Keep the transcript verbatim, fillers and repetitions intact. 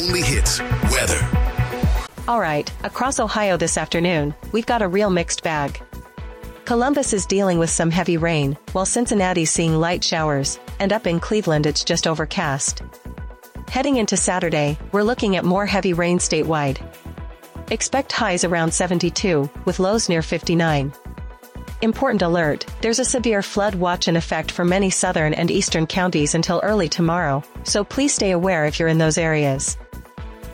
only hits, weather. All right, across Ohio this afternoon, we've got a real mixed bag. Columbus is dealing with some heavy rain, while Cincinnati's seeing light showers, and up in Cleveland it's just overcast. Heading into Saturday, we're looking at more heavy rain statewide. Expect highs around seventy-two, with lows near fifty-nine. Important alert, there's a severe flood watch in effect for many southern and eastern counties until early tomorrow, so please stay aware if you're in those areas.